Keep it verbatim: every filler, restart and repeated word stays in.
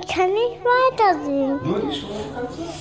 kann nicht weitersehen. Nur die Strophe kannst du?